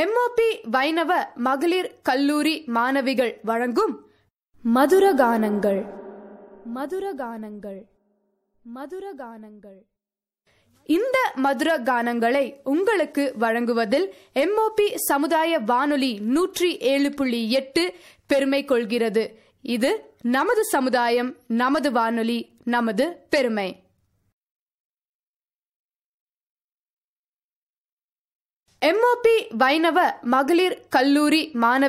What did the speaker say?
MOP வைணவ மகளிர் கல்லூரி மாணவிகள் வழங்கும் மதுரகானங்கள் மதுரகானங்கள் மதுரகானங்கள். இந்த மதுர கானங்களை உங்களுக்கு வழங்குவதில் எம்ஓபி சமுதாய வானொலி 107.8 பெருமை கொள்கிறது. இது நமது சமுதாயம், நமது வானொலி, நமது பெருமை. எம்ஓபி வைணவ மகளிர் கல்லூரி மாணவி